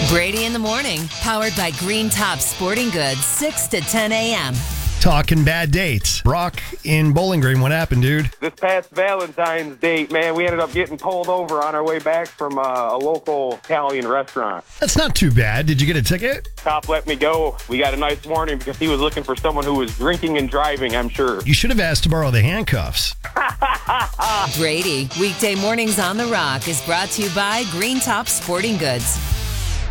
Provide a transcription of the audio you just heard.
Brady in the morning, powered by Green Top Sporting Goods, 6 to 10 a.m. Talking bad dates. Brock in Bowling Green, what happened, dude? This past Valentine's date, man, we ended up getting pulled over on our way back from a local Italian restaurant. That's not too bad. Did you get a ticket? Cop let me go. We got a nice warning because he was looking for someone who was drinking and driving, I'm sure. You should have asked to borrow the handcuffs. Brady, weekday mornings on The Rock is brought to you by Green Top Sporting Goods.